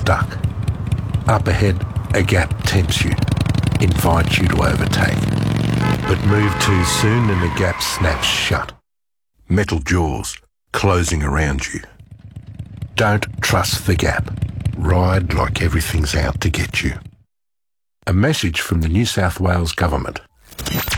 stuck. Up ahead, a gap tempts you, invites you to overtake. But move too soon and the gap snaps shut. Metal jaws closing around you. Don't trust the gap. Ride like everything's out to get you. A message from the New South Wales Government.